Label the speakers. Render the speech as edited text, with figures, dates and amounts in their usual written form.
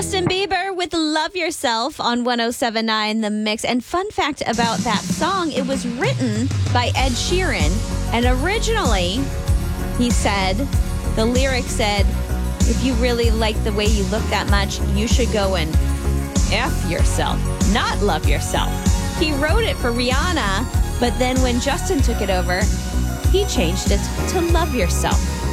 Speaker 1: Justin Bieber with Love Yourself on 107.9 The Mix. And fun fact about that song, it was written by Ed Sheeran. And originally, he said, the lyric said, if you really like the way you look that much, you should go and F yourself, not love yourself. He wrote it for Rihanna, but then when Justin took it over, he changed it to Love Yourself.